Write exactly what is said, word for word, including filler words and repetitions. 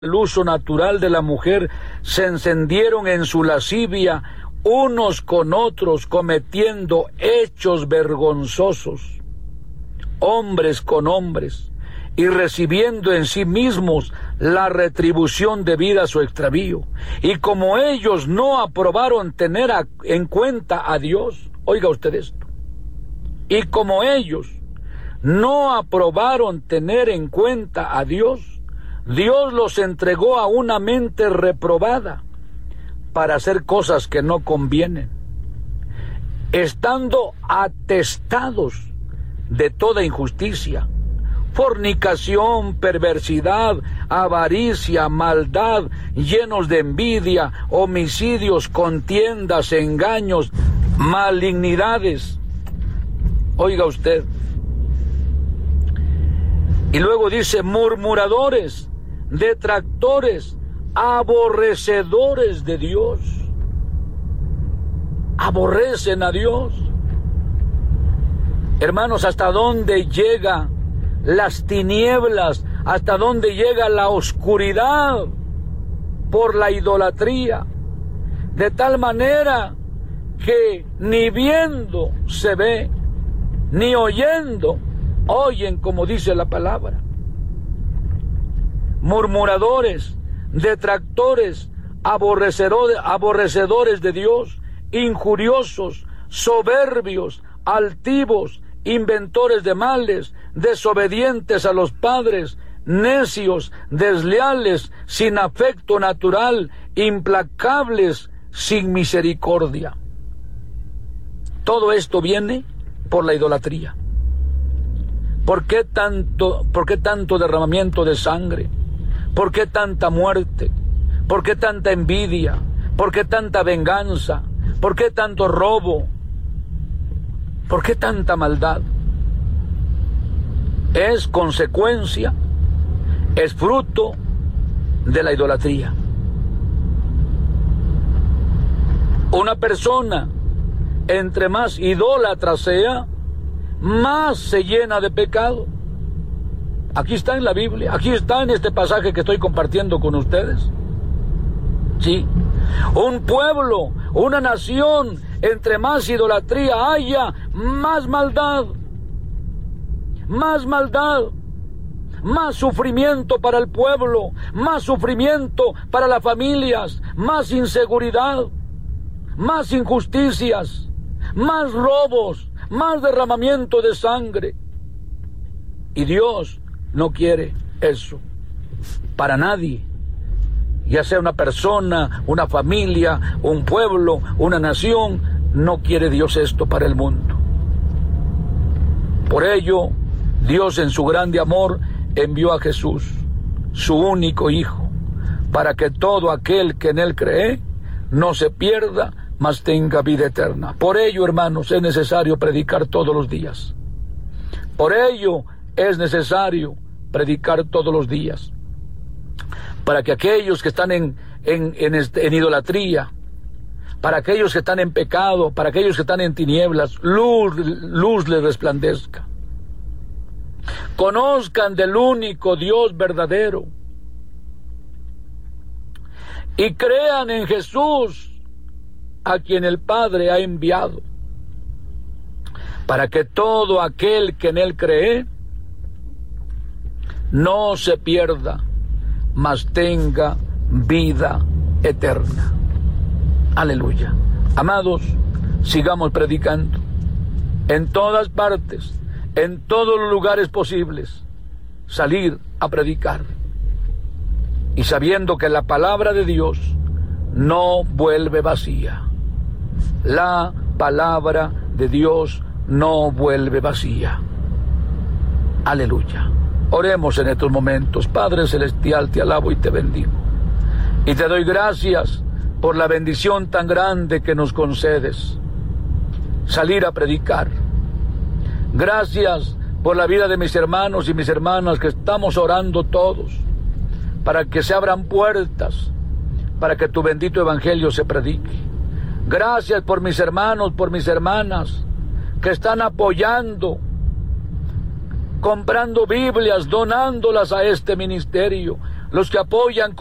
el uso natural de la mujer, se encendieron en su lascivia unos con otros, cometiendo hechos vergonzosos, hombres con hombres, y recibiendo en sí mismos la retribución debida a su extravío. Y como ellos no aprobaron tener a, en cuenta a Dios, oiga usted esto, y como ellos no aprobaron tener en cuenta a Dios, Dios los entregó a una mente reprobada para hacer cosas que no convienen, estando atestados de toda injusticia, fornicación, perversidad, avaricia, maldad, llenos de envidia, homicidios, contiendas, engaños, malignidades. Oiga usted. Y luego dice, murmuradores, detractores, aborrecedores de Dios. Aborrecen a Dios. Hermanos, ¿hasta dónde llega las tinieblas? ¿Hasta dónde llega la oscuridad por la idolatría? De tal manera que ni viendo se ve, ni oyendo oyen, como dice la palabra. Murmuradores, detractores, aborrecedores, aborrecedores de Dios, injuriosos, soberbios, altivos, inventores de males, desobedientes a los padres, necios, desleales, sin afecto natural, implacables, sin misericordia. Todo esto viene por la idolatría. ¿Por qué tanto, por qué tanto derramamiento de sangre? ¿Por qué tanta muerte? ¿Por qué tanta envidia? ¿Por qué tanta venganza? ¿Por qué tanto robo? ¿Por qué tanta maldad? Es consecuencia, es fruto de la idolatría. Una persona, entre más idólatra sea, más se llena de pecado. Aquí está en la Biblia, aquí está en este pasaje que estoy compartiendo con ustedes. Sí, un pueblo, una nación, entre más idolatría haya, más maldad, más maldad, más sufrimiento para el pueblo, más sufrimiento para las familias, más inseguridad, más injusticias, más robos, más derramamiento de sangre. Y Dios no quiere eso para nadie, ya sea una persona, una familia, un pueblo, una nación. No quiere Dios esto para el mundo. Por ello, Dios en su grande amor envió a Jesús, su único Hijo, para que todo aquel que en Él cree no se pierda, mas tenga vida eterna. Por ello, hermanos, es necesario predicar todos los días. Por ello es necesario predicar todos los días, para que aquellos que están en, en, en, este, en idolatría, para aquellos que están en pecado, para aquellos que están en tinieblas, luz, luz les resplandezca. Conozcan del único Dios verdadero y crean en Jesús, a quien el Padre ha enviado, para que todo aquel que en Él cree no se pierda, mas tenga vida eterna. Aleluya. Amados, sigamos predicando en todas partes, en todos los lugares posibles, salir a predicar, y sabiendo que la palabra de Dios no vuelve vacía. La palabra de Dios no vuelve vacía. Aleluya. Oremos en estos momentos. Padre Celestial, te alabo y te bendigo. Y te doy gracias por la bendición tan grande que nos concedes, salir a predicar. Gracias por la vida de mis hermanos y mis hermanas, que estamos orando todos para que se abran puertas, para que tu bendito evangelio se predique. Gracias por mis hermanos, por mis hermanas, que están apoyando, comprando Biblias, donándolas a este ministerio. los que apoyan